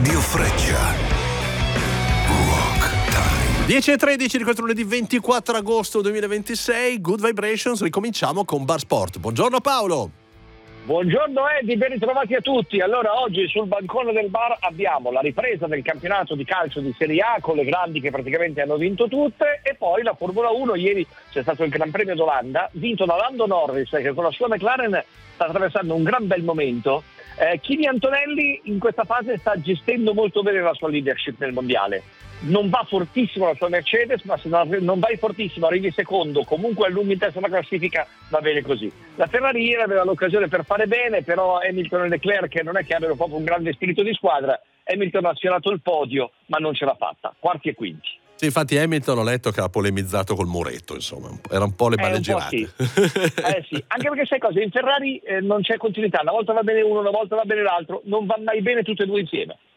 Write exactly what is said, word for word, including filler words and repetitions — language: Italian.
Radio Freccia. dieci e tredici di questo lunedì ventiquattro agosto duemilaventisei, Good Vibrations, ricominciamo con Bar Sport. Buongiorno Paolo. Buongiorno Eddie, ben ritrovati a tutti. Allora, oggi sul bancone del bar abbiamo la ripresa del campionato di calcio di Serie A con le grandi che praticamente hanno vinto tutte, e poi la Formula uno. Ieri c'è stato il Gran Premio d'Olanda, vinto da Lando Norris, che con la sua McLaren sta attraversando un gran bel momento. Eh, Kimi Antonelli in questa fase sta gestendo molto bene la sua leadership nel mondiale. Non va fortissimo la sua Mercedes, ma se non vai fortissimo, arrivi secondo, comunque allunghi in testa alla classifica, va bene così. La Ferrari ieri aveva l'occasione per fare bene, però Hamilton e Leclerc, che non è che abbiano proprio un grande spirito di squadra, Hamilton ha sfiorato il podio, ma non ce l'ha fatta, quarti e quinti. Sì, infatti Hamilton ho letto che ha polemizzato col muretto, insomma, era un po' le balle eh, girate. Sì. eh sì, anche perché sai cosa, in Ferrari eh, non c'è continuità, una volta va bene uno, una volta va bene l'altro, non va mai bene tutte e due insieme.